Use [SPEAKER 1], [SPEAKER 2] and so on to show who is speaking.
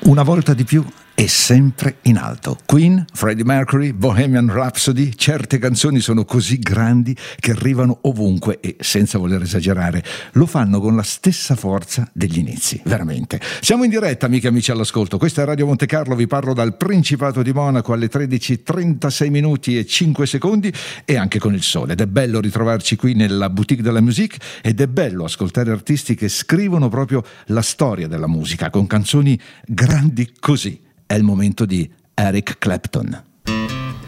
[SPEAKER 1] Una volta di più e sempre in alto. Queen, Freddie Mercury, Bohemian Rhapsody, certe canzoni sono così grandi che arrivano ovunque e, senza voler esagerare, lo fanno con la stessa forza degli inizi, veramente. Siamo in diretta, amiche e amici all'ascolto. Questa è Radio Monte Carlo, vi parlo dal Principato di Monaco alle 13:36 minuti e 5 secondi e anche con il sole. Ed è bello ritrovarci qui nella Boutique de la Musique ed è bello ascoltare artisti che scrivono proprio la storia della musica con canzoni grandi così. È il momento di Eric Clapton.